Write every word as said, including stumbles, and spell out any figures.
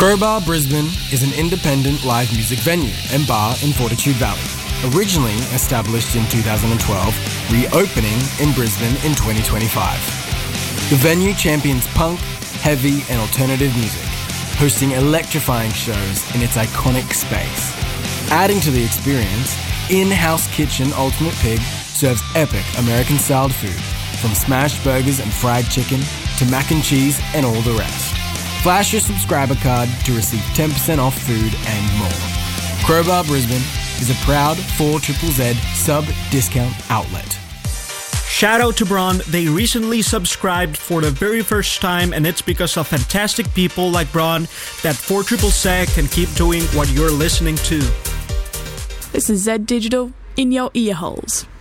Crowbar Brisbane is an independent live music venue and bar in Fortitude Valley. Originally established in two thousand twelve, reopening in Brisbane in twenty twenty-five. The venue champions punk, heavy and alternative music, hosting electrifying shows in its iconic space. Adding to the experience, in-house kitchen Ultimate Pig serves epic American-styled food, from smashed burgers and fried chicken to mac and cheese and all the rest. Flash your subscriber card to receive ten percent off food and more. Crowbar Brisbane is a proud four Z Z Z sub-discount outlet. Shout out to Bron. They recently subscribed for the very first time, and it's because of fantastic people like Bron that four Z Z Z can keep doing what you're listening to. This is Z Digital in your ear holes.